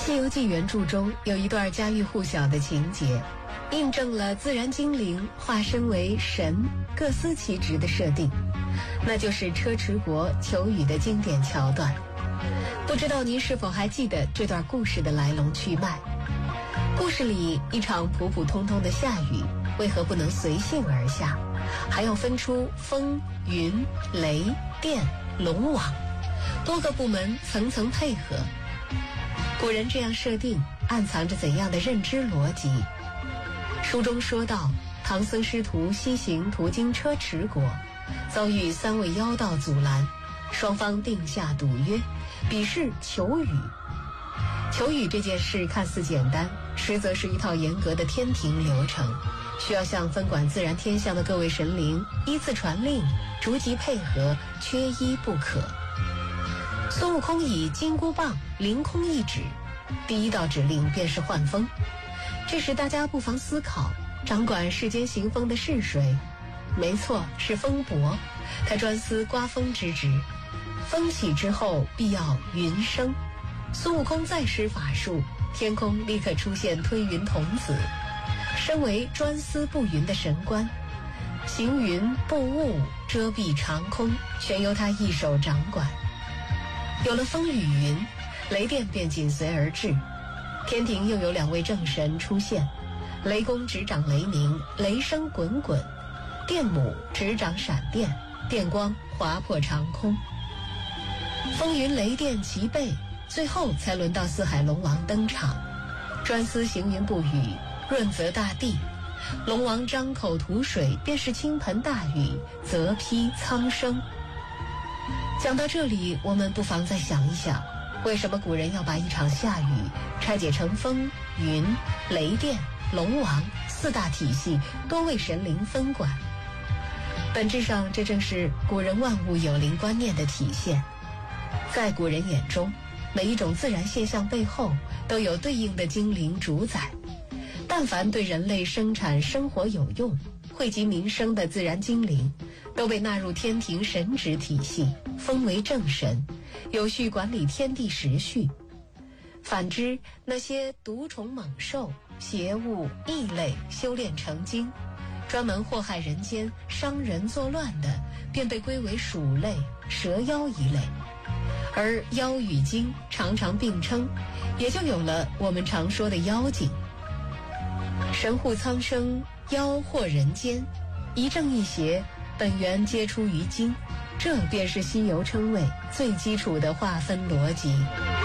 西游记》原著中有一段家喻户晓的情节，印证了自然精灵化身为神各司其职的设定，那就是车迟国求雨的经典桥段。不知道您是否还记得这段故事的来龙去脉？故事里一场普普通通的下雨，为何不能随性而下，还要分出风、云、雷、电、龙王多个部门层层配合？古人这样设定，暗藏着怎样的认知逻辑？书中说到，唐僧师徒西行途经车迟国，遭遇3位妖道阻拦，双方定下赌约，比试求雨。求雨这件事看似简单，实则是一套严格的天庭流程，需要向分管自然天象的各位神灵依次传令，逐级配合，缺一不可。孙悟空以金箍棒凌空一指，第一道指令便是换风。这时大家不妨思考，掌管世间行风的是谁？没错，是风伯，他专司刮风之职。风起之后必要云生，孙悟空再施法术，天空立刻出现推云童子。身为专司布云的神官，行云布雾遮蔽长空，全由他一手掌管。有了风雨云，雷电便紧随而至。天庭又有2位正神出现，雷公执掌雷鸣，雷声滚滚；电母执掌闪电，电光划破长空。风云雷电齐备，最后才轮到四海龙王登场，专司行云布雨，润泽大地。龙王张口吐水，便是倾盆大雨，泽披苍生。讲到这里，我们不妨再想一想，为什么古人要把一场下雨拆解成风、云、雷电、龙王4大体系，多位神灵分管？本质上，这正是古人万物有灵观念的体现。在古人眼中，每一种自然现象背后都有对应的精灵主宰，但凡对人类生产生活有用、惠及民生的自然精灵，都被纳入天庭神职体系，封为正神，有序管理天地时序。反之，那些毒虫猛兽、邪物、异类修炼成精，专门祸害人间、伤人作乱的，便被归为鼠类、蛇妖一类。而妖与精常常并称，也就有了我们常说的妖精。神护苍生，妖祸人间，一正一邪，本源皆出于精，这便是西游称谓最基础的划分逻辑。